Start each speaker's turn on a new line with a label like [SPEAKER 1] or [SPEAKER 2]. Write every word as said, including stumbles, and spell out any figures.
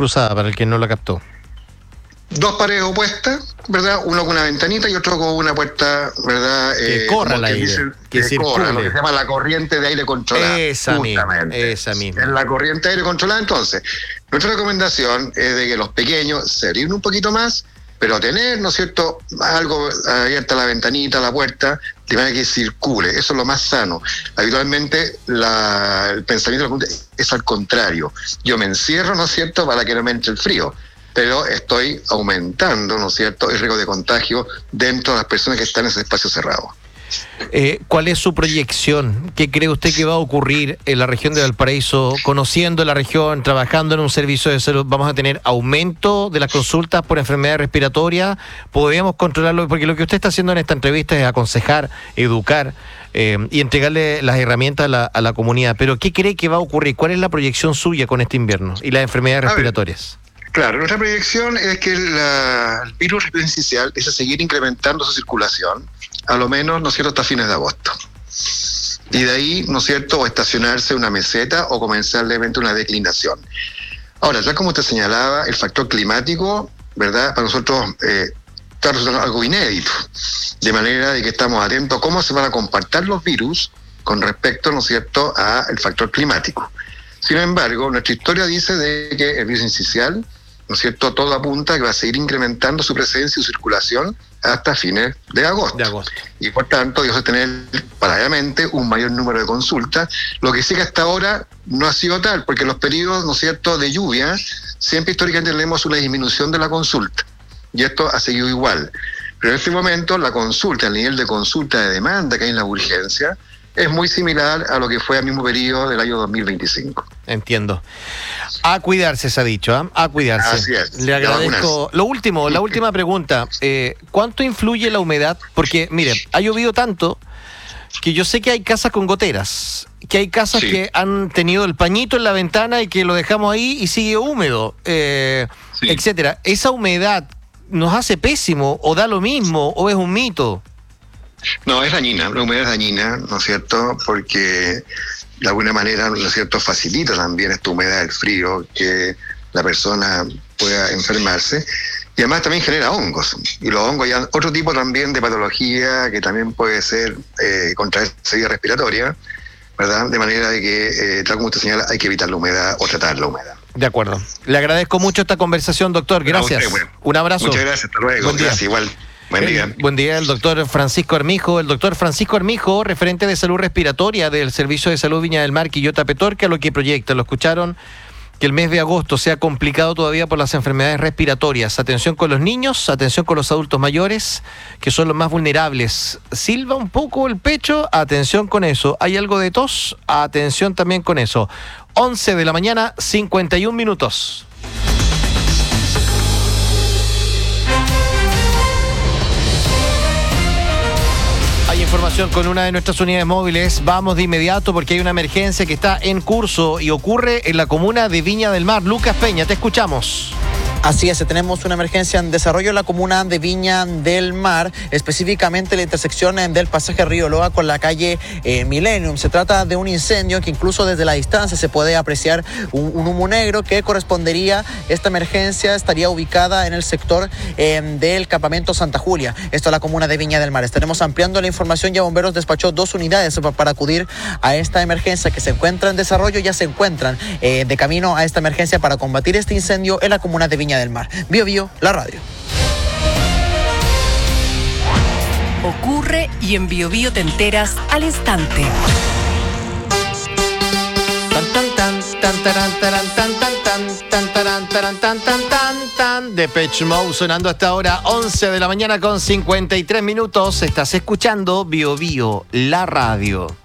[SPEAKER 1] cruzada, para el que no lo captó.
[SPEAKER 2] Dos paredes opuestas, ¿verdad? Uno con una ventanita y otro con una puerta, ¿verdad?
[SPEAKER 1] Que eh, corra el aire,
[SPEAKER 2] dicen,
[SPEAKER 1] que,
[SPEAKER 2] que corra, lo que se llama la corriente de aire controlada.
[SPEAKER 1] Esa misma, esa misma.
[SPEAKER 2] Es la corriente de aire controlada. Entonces, nuestra recomendación es de que los pequeños se abren un poquito más, pero tener, ¿no es cierto?, algo abierta la ventanita, la puerta, de manera que circule. Eso es lo más sano. Habitualmente la, el pensamiento de la gente es al contrario. Yo me encierro, ¿no es cierto?, para que no me entre el frío, pero estoy aumentando, ¿no es cierto?, el riesgo de contagio dentro de las personas que están en ese espacio cerrado.
[SPEAKER 1] Eh, ¿Cuál es su proyección? ¿Qué cree usted que va a ocurrir en la región de Valparaíso? Conociendo la región, trabajando en un servicio de salud, ¿vamos a tener aumento de las consultas por enfermedades respiratorias? ¿Podemos controlarlo? Porque lo que usted está haciendo en esta entrevista es aconsejar, educar eh, y entregarle las herramientas a la, a la comunidad. Pero ¿qué cree que va a ocurrir? ¿Cuál es la proyección suya con este invierno y las enfermedades respiratorias?
[SPEAKER 2] Claro, nuestra proyección es que la, el virus sincicial es a seguir incrementando su circulación, a lo menos, ¿no es cierto?, hasta fines de agosto. Y de ahí, ¿no es cierto?, o estacionarse una meseta o comenzar levemente una declinación. Ahora, ya como usted señalaba, el factor climático, ¿verdad?, para nosotros eh, está resultando algo inédito, de manera de que estamos atentos a cómo se van a comportar los virus con respecto, ¿no es cierto?, al factor climático. Sin embargo, nuestra historia dice de que el virus sincicial, ¿no es cierto?, todo apunta a que va a seguir incrementando su presencia y su circulación hasta fines de agosto.
[SPEAKER 1] De agosto.
[SPEAKER 2] Y por tanto, vamos a tener paralelamente un mayor número de consultas, lo que sí que hasta ahora no ha sido tal, porque en los periodos, ¿no es cierto?, de lluvia, siempre históricamente tenemos una disminución de la consulta, y esto ha seguido igual. Pero en este momento, la consulta, el nivel de consulta de demanda que hay en la urgencia, es muy similar a lo que fue al mismo periodo del año dos mil veinticinco.
[SPEAKER 1] Entiendo. A cuidarse, se ha dicho, ¿eh? A cuidarse.
[SPEAKER 2] Así es.
[SPEAKER 1] Le agradezco. Lo último, la última pregunta. Eh, ¿Cuánto influye la humedad? Porque, mire, ha llovido tanto que yo sé que hay casas con goteras, que hay casas sí. que han tenido el pañito en la ventana y que lo dejamos ahí y sigue húmedo, eh, sí. etcétera. ¿Esa humedad nos hace pésimo o da lo mismo o es un mito?
[SPEAKER 2] No, es dañina, la humedad es dañina, ¿no es cierto?, porque de alguna manera, ¿no es cierto?, facilita también esta humedad, el frío, que la persona pueda enfermarse, y además también genera hongos, y los hongos ya otro tipo también de patología que también puede ser eh, contra esa vía respiratoria, ¿verdad?, de manera de que, eh, tal como usted señala, hay que evitar la humedad o tratar la humedad.
[SPEAKER 1] De acuerdo. Le agradezco mucho esta conversación, doctor, gracias.
[SPEAKER 2] Usted, bueno.
[SPEAKER 1] Un abrazo.
[SPEAKER 2] Muchas gracias, hasta luego.
[SPEAKER 1] Buen día.
[SPEAKER 2] Gracias, igual. Buen día.
[SPEAKER 1] El, buen día, el doctor Francisco Armijo. El doctor Francisco Armijo, referente de salud respiratoria del Servicio de Salud Viña del Mar, Quillota Petorca, lo que proyecta. Lo escucharon, que el mes de agosto sea complicado todavía por las enfermedades respiratorias. Atención con los niños, atención con los adultos mayores, que son los más vulnerables. Silba un poco el pecho, atención con eso. ¿Hay algo de tos? Atención también con eso. once de la mañana, cincuenta y un minutos. Hay información con una de nuestras unidades móviles. Vamos de inmediato porque hay una emergencia que está en curso y ocurre en la comuna de Viña del Mar. Lucas Peña, te escuchamos.
[SPEAKER 3] Así es, tenemos una emergencia en desarrollo en la comuna de Viña del Mar, específicamente la intersección del pasaje Río Loa con la calle eh, Millennium. Se trata de un incendio que incluso desde la distancia se puede apreciar un, un humo negro que correspondería, esta emergencia estaría ubicada en el sector eh, del campamento Santa Julia, esto es la comuna de Viña del Mar. Estaremos ampliando la información, ya Bomberos despachó dos unidades para acudir a esta emergencia que se encuentra en desarrollo, ya se encuentran eh, de camino a esta emergencia para combatir este incendio en la comuna de Viña del Mar. Bio Bio, la radio.
[SPEAKER 4] Ocurre y en Bio Bio te enteras al instante.
[SPEAKER 1] Tan tan tan tan taran taran tan tan tan tan taran taran tan tan tan tan Depeche Mode sonando hasta ahora once de la mañana con cincuenta y tres minutos. Estás escuchando Bio Bio, la radio.